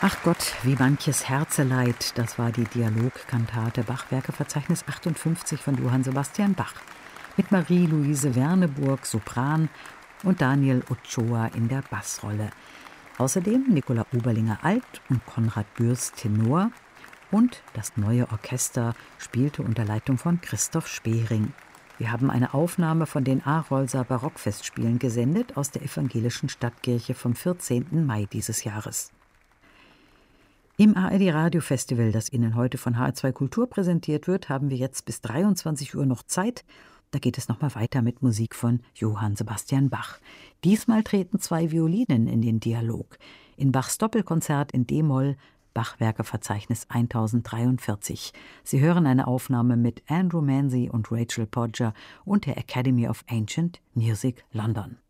Ach Gott, wie manches Herzeleid, das war die Dialogkantate Bachwerkeverzeichnis 58 von Johann Sebastian Bach. Mit Marie-Louise Werneburg, Sopran, und Daniel Ochoa in der Bassrolle. Außerdem Nicola Oberlinger Alt und Konrad Bürst Tenor. Und das neue Orchester spielte unter Leitung von Christoph Spering. Wir haben eine Aufnahme von den Arolser Barockfestspielen gesendet aus der evangelischen Stadtkirche vom 14. Mai dieses Jahres. Im ARD-Radio-Festival, das Ihnen heute von HR2 Kultur präsentiert wird, haben wir jetzt bis 23 Uhr noch Zeit. Da geht es nochmal weiter mit Musik von Johann Sebastian Bach. Diesmal treten 2 Violinen in den Dialog. In Bachs Doppelkonzert in D-Moll, Bachwerkeverzeichnis 1043. Sie hören eine Aufnahme mit Andrew Manzi und Rachel Podger und der Academy of Ancient Music London.